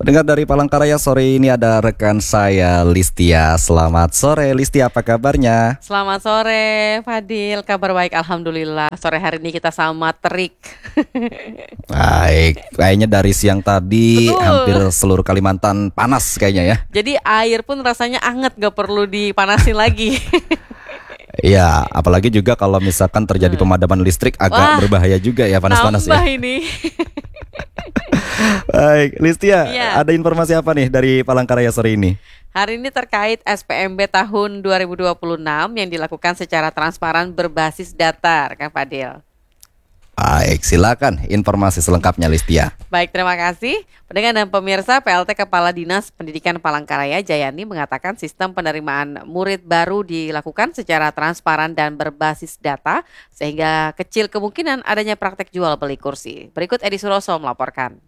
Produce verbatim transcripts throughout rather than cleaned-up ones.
Pendengar dari Palangkaraya, sore ini ada rekan saya Listia. Selamat sore Listia, apa kabarnya? Selamat sore Fadil, kabar baik alhamdulillah. Sore hari ini kita sama terik. Baik, kayaknya dari siang tadi Betul. hampir seluruh Kalimantan panas kayaknya ya. Jadi air pun rasanya anget, gak perlu dipanasin lagi. Iya, apalagi juga kalau misalkan terjadi pemadaman listrik agak Wah, berbahaya juga ya, panas-panas ya. Tambah ini. Baik, Listia, Iya. ada informasi apa nih dari Palangkaraya sore ini? Hari ini terkait S P M B tahun dua ribu dua puluh enam yang dilakukan secara transparan berbasis data, Kang Fadil. Baik, silakan informasi selengkapnya Listia. Baik, terima kasih. Pendengar dan pemirsa, P L T Kepala Dinas Pendidikan Palangkaraya Jayani mengatakan sistem penerimaan murid baru dilakukan secara transparan dan berbasis data sehingga kecil kemungkinan adanya praktek jual beli kursi. Berikut Edi Suroso melaporkan.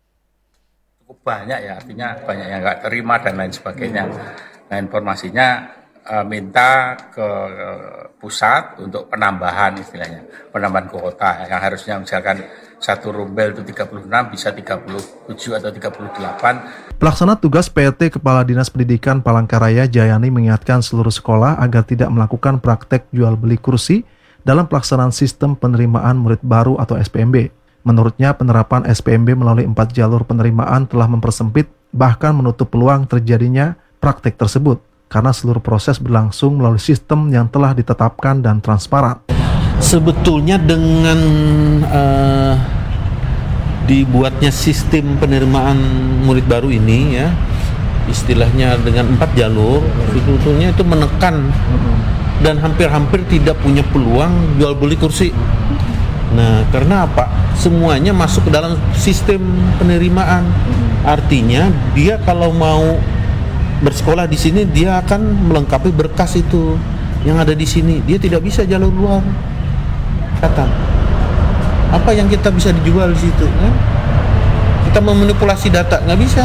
Cukup banyak ya, artinya banyak yang nggak terima dan lain sebagainya. Nah, informasinya e, minta ke e, pusat untuk penambahan istilahnya, penambahan kuota yang harusnya misalkan satu rumbel itu tiga puluh enam bisa tiga puluh tujuh atau tiga puluh delapan. Pelaksana tugas P L T Kepala Dinas Pendidikan Palangkaraya Jayani mengingatkan seluruh sekolah agar tidak melakukan praktek jual beli kursi dalam pelaksanaan sistem penerimaan murid baru atau S P M B. Menurutnya, penerapan S P M B melalui empat jalur penerimaan telah mempersempit bahkan menutup peluang terjadinya praktek tersebut karena seluruh proses berlangsung melalui sistem yang telah ditetapkan dan transparan. Sebetulnya dengan uh, dibuatnya sistem penerimaan murid baru ini ya, istilahnya dengan empat jalur, sebetulnya itu menekan dan hampir-hampir tidak punya peluang jual beli kursi. Nah, karena apa? Semuanya masuk ke dalam sistem penerimaan. Artinya dia kalau mau bersekolah di sini dia akan melengkapi berkas itu yang ada di sini. Dia tidak bisa jalur luar. Kata apa yang kita bisa dijual di situ? Kan? Kita memanipulasi data nggak bisa.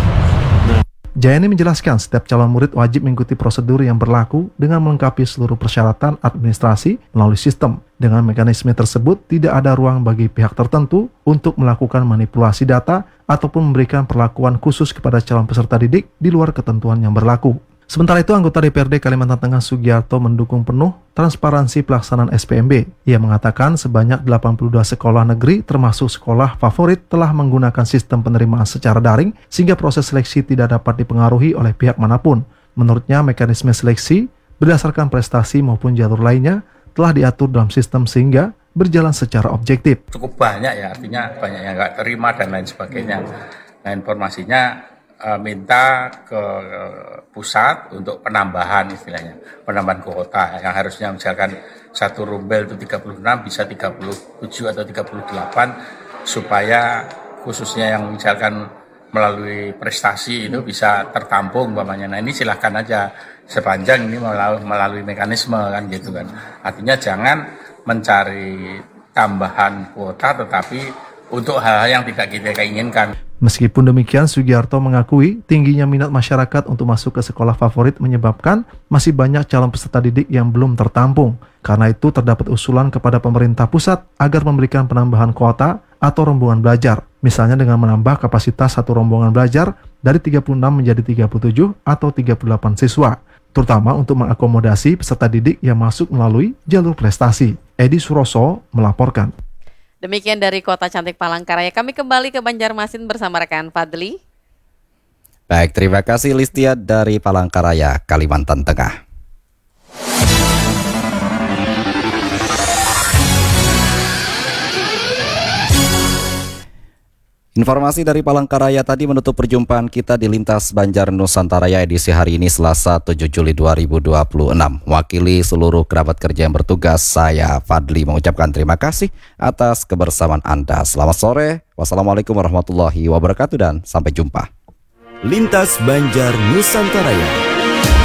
Jayani menjelaskan setiap calon murid wajib mengikuti prosedur yang berlaku dengan melengkapi seluruh persyaratan administrasi melalui sistem. Dengan mekanisme tersebut, tidak ada ruang bagi pihak tertentu untuk melakukan manipulasi data ataupun memberikan perlakuan khusus kepada calon peserta didik di luar ketentuan yang berlaku. Sementara itu, anggota D P R D Kalimantan Tengah Sugiarto mendukung penuh transparansi pelaksanaan S P M B. Ia mengatakan sebanyak delapan puluh dua sekolah negeri termasuk sekolah favorit telah menggunakan sistem penerimaan secara daring sehingga proses seleksi tidak dapat dipengaruhi oleh pihak manapun. Menurutnya, mekanisme seleksi berdasarkan prestasi maupun jalur lainnya telah diatur dalam sistem sehingga berjalan secara objektif. Cukup banyak ya, artinya banyak yang nggak terima dan lain sebagainya. Nah, informasinya e, minta ke e, pusat untuk penambahan istilahnya, penambahan kuota yang harusnya misalkan satu rumbel itu tiga puluh enam bisa tiga puluh tujuh atau tiga puluh delapan supaya khususnya yang misalkan melalui prestasi itu bisa tertampung umpamanya. Nah, ini silahkan aja sepanjang ini melalui, melalui mekanisme kan gitu kan. Artinya jangan mencari tambahan kuota tetapi untuk hal-hal yang tidak kita inginkan. Meskipun demikian, Sugiarto mengakui tingginya minat masyarakat untuk masuk ke sekolah favorit menyebabkan masih banyak calon peserta didik yang belum tertampung. Karena itu terdapat usulan kepada pemerintah pusat agar memberikan penambahan kuota atau rombongan belajar. Misalnya dengan menambah kapasitas satu rombongan belajar dari tiga puluh enam menjadi tiga puluh tujuh atau tiga puluh delapan siswa. Terutama untuk mengakomodasi peserta didik yang masuk melalui jalur prestasi. Edi Suroso melaporkan. Demikian dari Kota Cantik Palangkaraya. Kami kembali ke Banjarmasin bersama rekan Fadli. Baik, terima kasih Listia dari Palangkaraya, Kalimantan Tengah. Informasi dari Palangkaraya tadi menutup perjumpaan kita di Lintas Banjar Nusantara edisi hari ini Selasa tujuh Juli dua ribu dua puluh enam. Mewakili seluruh kerabat kerja yang bertugas, saya Fadli mengucapkan terima kasih atas kebersamaan Anda. Selamat sore, wassalamualaikum warahmatullahi wabarakatuh dan sampai jumpa. Lintas Banjar Nusantara.